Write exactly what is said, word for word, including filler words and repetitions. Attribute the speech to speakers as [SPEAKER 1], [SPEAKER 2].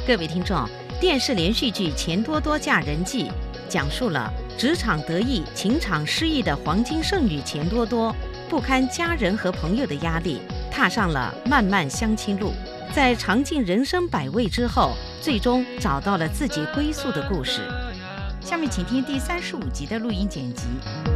[SPEAKER 1] 各位听众，电视连续剧《钱多多嫁人记》讲述了职场得意、情场失意的黄金剩女钱多多，不堪家人和朋友的压力，踏上了漫漫相亲路。在尝尽人生百味之后，最终找到了自己归宿的故事。
[SPEAKER 2] 下面请听第三十五集的录音剪辑。